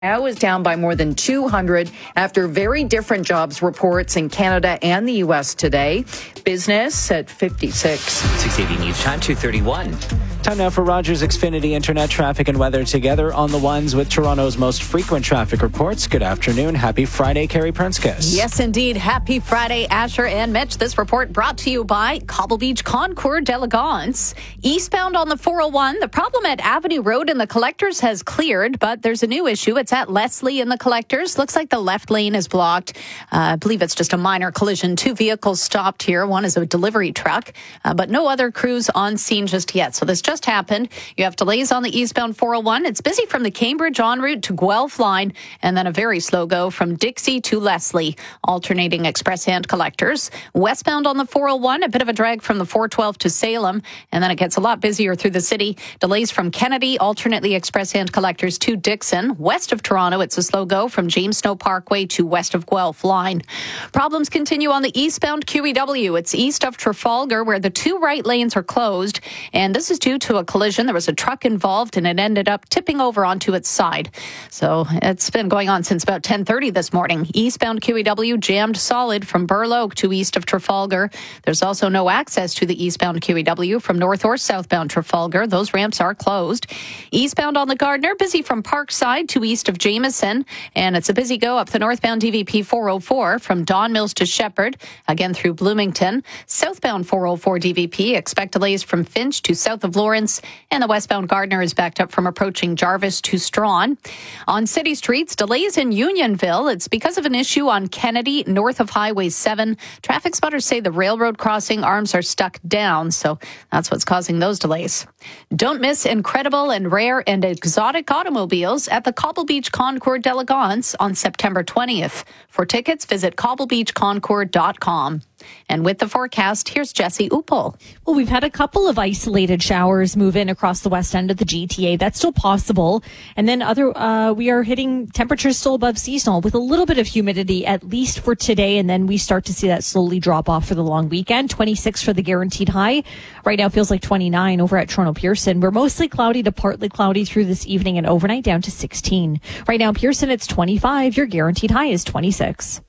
Dow is down by more than 200 after very different jobs reports in Canada and the U.S. today. Business at 56. 680 News Time, 2:31. Time now for Rogers Xfinity Internet traffic and weather together on the ones with Toronto's most frequent traffic reports. Good afternoon. Happy Friday, Carrie Prenskus. Yes, indeed. Happy Friday, Asher and Mitch. This report brought to you by Cobble Beach Concours d'Elegance. Eastbound on the 401, the problem at Avenue Road in the Collectors has cleared, but there's a new issue. It's at Leslie in the Collectors. Looks like the left lane is blocked. I believe it's just a minor collision. Two vehicles stopped here. One is a delivery truck, but no other crews on scene just yet. So this just happened. You have delays on the eastbound 401. It's busy from the Cambridge en route to Guelph line, and then a very slow go from Dixie to Leslie, alternating express and collectors. Westbound on the 401, a bit of a drag from the 412 to Salem, and then it gets a lot busier through the city. Delays from Kennedy, alternately express and collectors to Dixon. West of Toronto, it's a slow go from James Snow Parkway to west of Guelph line. Problems continue on the eastbound QEW. It's east of Trafalgar, where the two right lanes are closed, and this is due to a collision. There was a truck involved, and it ended up tipping over onto its side. So it's been going on since about 10:30 this morning. Eastbound QEW jammed solid from Burloak to east of Trafalgar. There's also no access to the eastbound QEW from north or southbound Trafalgar. Those ramps are closed. Eastbound on the Gardiner, busy from Parkside to east of Jameson, and it's a busy go up the northbound DVP 404 from Don Mills to Shepherd, again through Bloomington. Southbound 404 DVP, expect delays from Finch to south of Lawrence, and the westbound Gardiner is backed up from approaching Jarvis to Strawn. On city streets, delays in Unionville. It's because of an issue on Kennedy, north of Highway 7. Traffic spotters say the railroad crossing arms are stuck down, so that's what's causing those delays. Don't miss incredible and rare and exotic automobiles at the Cobble Beach Concours d'Elegance on September 20th. For tickets, visit cobblebeachconcours.com. And with the forecast, here's Jesse Uppel. Well, we've had a couple of isolated showers move in across the west end of the GTA. That's still possible. And then we are hitting temperatures still above seasonal with a little bit of humidity, at least for today. And then we start to see that slowly drop off for the long weekend. 26 for the guaranteed high. Right now it feels like 29 over at Toronto Pearson. We're mostly cloudy to partly cloudy through this evening and overnight down to 16. Right now Pearson, it's 25. Your guaranteed high is 26.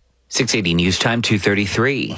680 News Time, 2:33.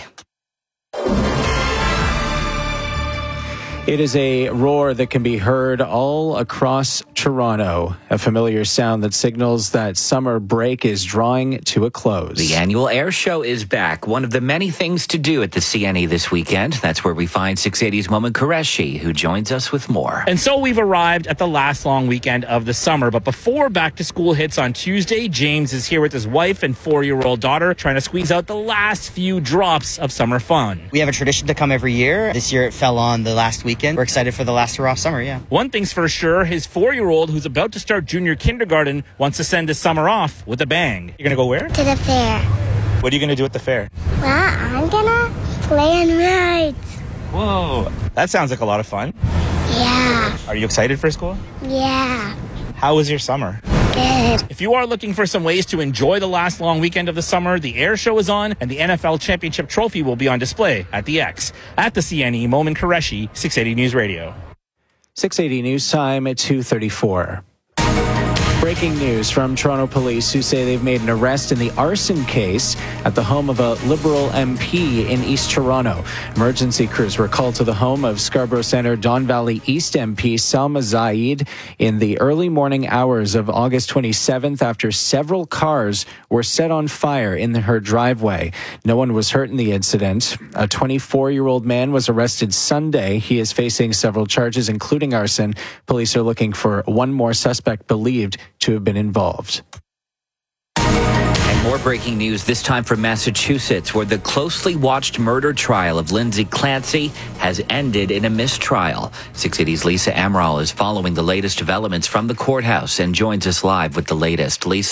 It is a roar that can be heard all across Toronto, a familiar sound that signals that summer break is drawing to a close. The annual air show is back, one of the many things to do at the CNE this weekend. That's where we find 680's Momin Qureshi, who joins us with more. And so we've arrived at the last long weekend of the summer, but before back to school hits on Tuesday, James is here with his wife and 4-year-old daughter trying to squeeze out the last few drops of summer fun. We have a tradition to come every year. This year it fell on the last weekend. We're excited for the last hurrah of summer, yeah. One thing's for sure, his 4-year-old, who's about to start junior kindergarten, wants to send his summer off with a bang. You're going to go where? To the fair. What are you going to do at the fair? Well, I'm going to play on rides. Whoa, that sounds like a lot of fun. Yeah. Are you excited for school? Yeah. How was your summer? Good. If you are looking for some ways to enjoy the last long weekend of the summer, the air show is on, and the NFL Championship Trophy will be on display at the X. At the CNE, Momin Qureshi, 680 News Radio. 680 News Time at 2:34. Breaking news from Toronto police who say they've made an arrest in the arson case at the home of a Liberal MP in East Toronto. Emergency crews were called to the home of Scarborough Centre Don Valley East MP Salma Zaid in the early morning hours of August 27th after several cars were set on fire in her driveway. No one was hurt in the incident. A 24-year-old man was arrested Sunday. He is facing several charges, including arson. Police are looking for one more suspect believed to have been involved. And more breaking news, this time from Massachusetts, where the closely watched murder trial of Lindsay Clancy has ended in a mistrial. 680's Lisa Amaral is following the latest developments from the courthouse and joins us live with the latest. Lisa?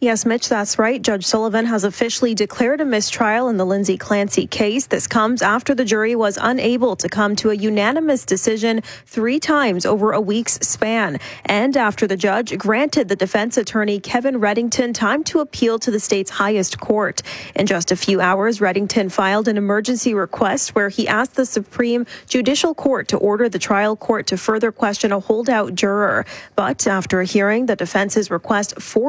Yes, Mitch, that's right. Judge Sullivan has officially declared a mistrial in the Lindsay Clancy case. This comes after the jury was unable to come to a unanimous decision 3 times over a week's span, and after the judge granted the defense attorney Kevin Reddington time to appeal to the state's highest court. In just a few hours, Reddington filed an emergency request where he asked the Supreme Judicial Court to order the trial court to further question a holdout juror. But after a hearing, the defense's request for